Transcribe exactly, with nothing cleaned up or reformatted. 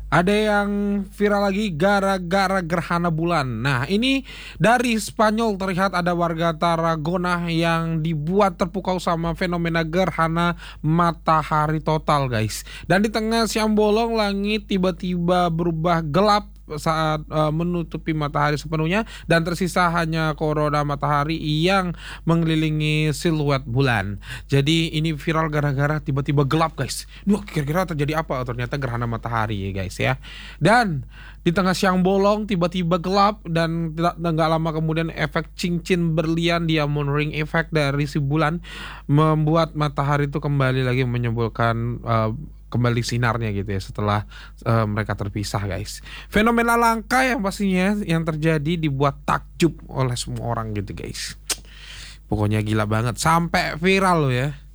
Ada yang viral lagi gara-gara gerhana bulan. Nah, ini dari Spanyol terlihat ada warga Tarragona yang dibuat terpukau sama fenomena gerhana matahari total, guys. Dan di tengah siang bolong, langit tiba-tiba berubah gelap saat uh, menutupi matahari sepenuhnya dan tersisa hanya korona matahari yang mengelilingi siluet bulan. Jadi ini viral gara-gara tiba-tiba gelap, guys. Duh, kira-kira terjadi apa? Ternyata gerhana matahari ya, guys ya. Dan di tengah siang bolong tiba-tiba gelap dan tidak nggak lama kemudian efek cincin berlian diamond ring effect dari si bulan membuat matahari itu kembali lagi menyembolkan uh, kembali sinarnya gitu ya setelah uh, mereka terpisah, guys. Fenomena langka yang pastinya yang terjadi dibuat takjub oleh semua orang gitu, guys. Pokoknya gila banget sampai viral loh ya.